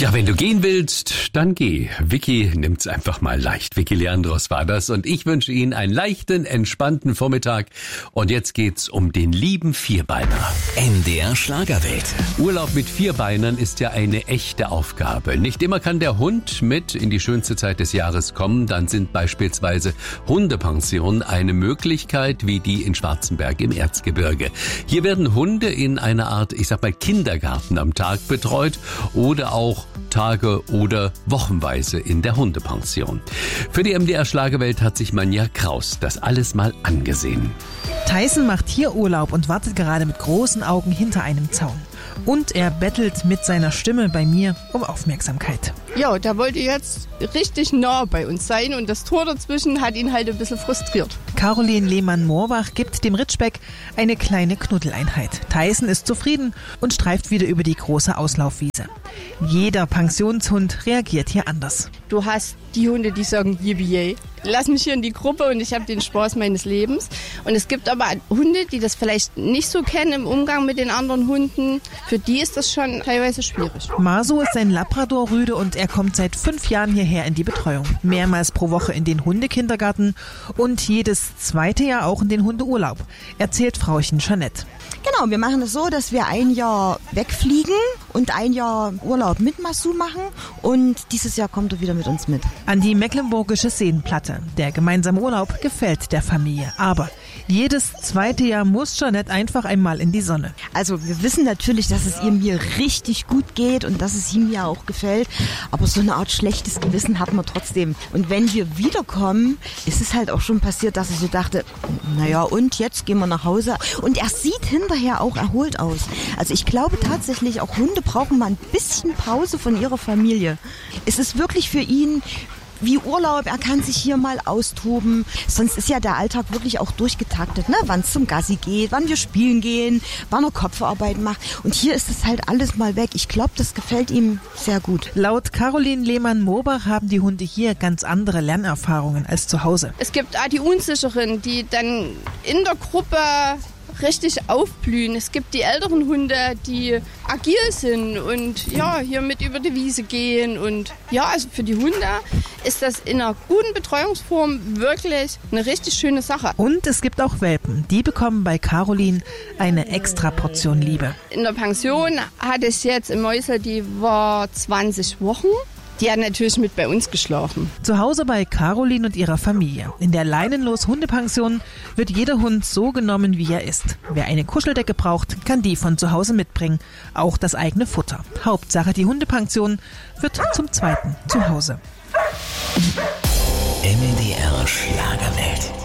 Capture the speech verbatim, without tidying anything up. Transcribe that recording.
Ja, wenn du gehen willst, dann geh. Vicky nimmt's einfach mal leicht. Vicky Leandros war das und ich wünsche Ihnen einen leichten, entspannten Vormittag. Und jetzt geht's um den lieben Vierbeiner. N D R Schlagerwelt. Urlaub mit Vierbeinern ist ja eine echte Aufgabe. Nicht immer kann der Hund mit in die schönste Zeit des Jahres kommen. Dann sind beispielsweise Hundepensionen eine Möglichkeit, wie die in Schwarzenberg im Erzgebirge. Hier werden Hunde in einer Art, ich sag mal, Kindergarten am Tag betreut oder auch Tage- oder wochenweise in der Hundepension. Für die M D R Schlagerwelt hat sich Manja Kraus das alles mal angesehen. Tyson macht hier Urlaub und wartet gerade mit großen Augen hinter einem Zaun. Und er bettelt mit seiner Stimme bei mir um Aufmerksamkeit. Ja, der wollte jetzt richtig nah bei uns sein und das Tor dazwischen hat ihn halt ein bisschen frustriert. Caroline Lehmann-Moorbach gibt dem Ritschbeck eine kleine Knuddeleinheit. Tyson ist zufrieden und streift wieder über die große Auslaufwiese. Jeder Pensionshund reagiert hier anders. Du hast die Hunde, die sagen Yippie. Lass mich hier in die Gruppe und ich habe den Spaß meines Lebens. Und es gibt aber Hunde, die das vielleicht nicht so kennen im Umgang mit den anderen Hunden. Für die ist das schon teilweise schwierig. Marso ist ein Labrador-Rüde und er kommt seit fünf Jahren hierher in die Betreuung. Mehrmals pro Woche in den Hundekindergarten und jedes zweite Jahr auch in den Hundeurlaub, erzählt Frauchen Jeanette. Genau, wir machen es so, dass wir ein Jahr wegfliegen und ein Jahr Urlaub mit Masu machen und dieses Jahr kommt er wieder mit uns mit. An die mecklenburgische Seenplatte. Der gemeinsame Urlaub gefällt der Familie, aber jedes zweite Jahr muss Jeanette einfach einmal in die Sonne. Also wir wissen natürlich, dass es ihm hier richtig gut geht und dass es ihm ja auch gefällt, aber so eine Art schlechtes Gewissen hat man trotzdem. Und wenn wir wiederkommen, ist es halt auch schon passiert, dass er so dachte, naja und jetzt gehen wir nach Hause. Und er sieht hinterher auch erholt aus. Also ich glaube tatsächlich, auch Hunde brauchen mal ein bisschen Pause von ihrer Familie. Es ist wirklich für ihn wie Urlaub, er kann sich hier mal austoben. Sonst ist ja der Alltag wirklich auch durchgetaktet, ne? Wann es zum Gassi geht, wann wir spielen gehen, wann er Kopfarbeit macht. Und hier ist es halt alles mal weg. Ich glaube, das gefällt ihm sehr gut. Laut Caroline Lehmann-Moorbach haben die Hunde hier ganz andere Lernerfahrungen als zu Hause. Es gibt auch die Unsicheren, die dann in der Gruppe richtig aufblühen. Es gibt die älteren Hunde, die agil sind und ja, hier mit über die Wiese gehen. Und ja, also für die Hunde ist das in einer guten Betreuungsform wirklich eine richtig schöne Sache. Und es gibt auch Welpen. Die bekommen bei Caroline eine extra Portion Liebe. In der Pension hatte ich jetzt im Mäusel, die war zwanzig Wochen. Die hat natürlich mit bei uns geschlafen. Zu Hause bei Caroline und ihrer Familie. In der Leinenlos-Hundepension wird jeder Hund so genommen, wie er ist. Wer eine Kuscheldecke braucht, kann die von zu Hause mitbringen. Auch das eigene Futter. Hauptsache, die Hundepension wird zum zweiten Zuhause. N D R Schlagerwelt.